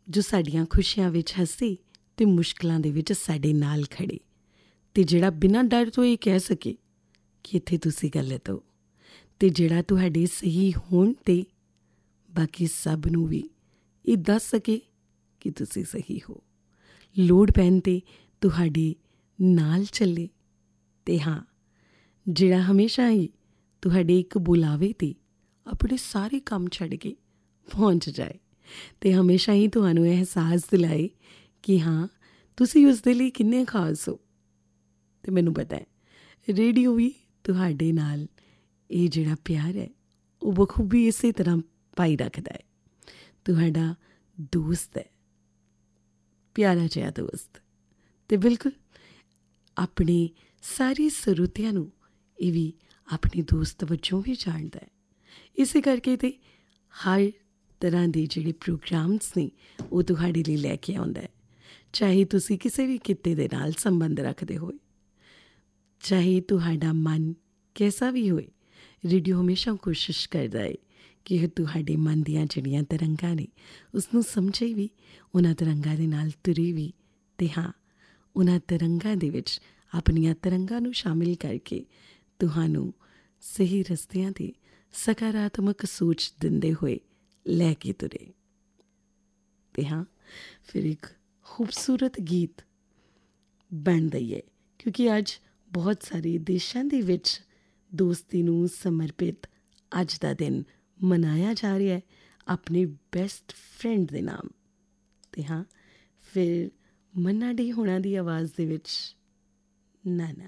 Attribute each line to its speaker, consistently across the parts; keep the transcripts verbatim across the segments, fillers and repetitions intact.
Speaker 1: ਜੋ ਸਾਡੀਆਂ ਖੁਸ਼ੀਆਂ ਵਿੱਚ ਹੱਸੇ ਅਤੇ ਮੁਸ਼ਕਿਲਾਂ ਦੇ ਵਿੱਚ ਸਾਡੇ ਨਾਲ ਖੜ੍ਹੇ, ਅਤੇ ਜਿਹੜਾ ਬਿਨਾਂ ਡਰ ਤੋਂ ਇਹ ਕਹਿ ਸਕੇ ਕਿ ਇੱਥੇ ਤੁਸੀਂ ਗਲਤ ਹੋ, ਅਤੇ ਜਿਹੜਾ ਤੁਹਾਡੇ ਸਹੀ ਹੋਣ 'ਤੇ ਬਾਕੀ ਸਭ ਨੂੰ ਵੀ ਇਹ ਦੱਸ ਸਕੇ ਕਿ ਤੁਸੀਂ ਸਹੀ ਹੋ, ਲੋੜ ਪੈਣ 'ਤੇ ਤੁਹਾਡੇ ਨਾਲ ਚੱਲੇ, ਅਤੇ ਹਾਂ ਜਿਹੜਾ ਹਮੇਸ਼ਾ ਹੀ ਤੁਹਾਡੇ ਇੱਕ ਬੁਲਾਵੇ 'ਤੇ ਆਪਣੇ ਸਾਰੇ ਕੰਮ ਛੱਡ ਕੇ ਪਹੁੰਚ ਜਾਏ ਅਤੇ ਹਮੇਸ਼ਾ ਹੀ ਤੁਹਾਨੂੰ ਇਹ ਅਹਿਸਾਸ ਦਿਲਾਏ ਕਿ ਹਾਂ ਤੁਸੀਂ ਉਸਦੇ ਲਈ ਕਿੰਨੇ ਖਾਸ ਹੋ। ਅਤੇ ਮੈਨੂੰ ਪਤਾ ਹੈ ਰੇਡੀਓ ਵੀ ਤੁਹਾਡੇ ਨਾਲ ਇਹ ਜਿਹੜਾ ਪਿਆਰ ਹੈ ਉਹ ਬਖੂਬੀ ਇਸੇ ਤਰ੍ਹਾਂ ਪਾਈ ਰੱਖਦਾ ਹੈ। ਤੁਹਾਡਾ ਦੋਸਤ ਹੈ, ਪਿਆਰਾ ਜਿਹਾ ਦੋਸਤ, ਅਤੇ ਬਿਲਕੁਲ ਆਪਣੇ ਸਾਰੇ ਸਰੋਤਿਆਂ ਨੂੰ ਇਹ ਵੀ ਆਪਣੇ ਦੋਸਤ ਵਜੋਂ ਵੀ ਜਾਣਦਾ ਹੈ। ਇਸੇ ਕਰਕੇ ਤਾਂ ਹਰ ਤਰ੍ਹਾਂ ਦੇ ਜਿਹੜੇ ਪ੍ਰੋਗਰਾਮਸ ਨੇ ਉਹ ਤੁਹਾਡੇ ਲਈ ਲੈ ਕੇ ਆਉਂਦਾ ਹੈ, ਚਾਹੇ ਤੁਸੀਂ ਕਿਸੇ ਵੀ ਕਿੱਤੇ ਦੇ ਨਾਲ ਸੰਬੰਧ ਰੱਖਦੇ ਹੋਏ, ਚਾਹੇ ਤੁਹਾਡਾ ਮਨ ਕੈਸਾ ਵੀ ਹੋਏ, ਰੇਡੀਓ ਹਮੇਸ਼ਾ ਕੋਸ਼ਿਸ਼ ਕਰਦਾ ਹੈ ਕਿ ਤੁਹਾਡੇ ਮਨ ਦੀਆਂ ਜਿਹੜੀਆਂ ਤਰੰਗਾਂ ਨੇ ਉਸਨੂੰ ਸਮਝੇ ਵੀ, ਉਹਨਾਂ ਤਰੰਗਾਂ ਦੇ ਨਾਲ ਤੁਰੇ ਵੀ, ਅਤੇ ਹਾਂ ਉਹਨਾਂ ਤਰੰਗਾਂ ਦੇ ਵਿੱਚ ਆਪਣੀਆਂ ਤਰੰਗਾਂ ਨੂੰ ਸ਼ਾਮਿਲ ਕਰਕੇ ਤੁਹਾਨੂੰ ਸਹੀ ਰਸਤਿਆਂ 'ਤੇ ਸਕਾਰਾਤਮਕ ਸੋਚ ਦਿੰਦੇ ਹੋਏ ਲੈ ਕੇ ਤੁਰੇ। ਅਤੇ ਹਾਂ ਫਿਰ ਇੱਕ ਖੂਬਸੂਰਤ ਗੀਤ ਬਣਦਾ ਹੀ ਹੈ, ਕਿਉਂਕਿ ਅੱਜ ਬਹੁਤ ਸਾਰੇ ਦੇਸ਼ਾਂ ਦੇ ਵਿੱਚ ਦੋਸਤੀ ਨੂੰ ਸਮਰਪਿਤ ਅੱਜ ਦਾ ਦਿਨ ਮਨਾਇਆ ਜਾ ਰਿਹਾ ਹੈ ਆਪਣੇ ਬੈਸਟ ਫਰੈਂਡ ਦੇ ਨਾਮ। ਅਤੇ ਹਾਂ ਫਿਰ ਮੰਨਾ ਡੇ ਹੋਣਾ ਦੀ ਆਵਾਜ਼ ਦੇ ਵਿੱਚ ਨਾ ਨਾ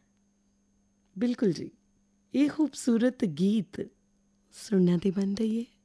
Speaker 1: ਬਿਲਕੁਲ ਜੀ ਇਹ ਖੂਬਸੂਰਤ ਗੀਤ ਸੁਣਨਾ 'ਤੇ ਬਣਦਾ ਹੀ ਹੈ।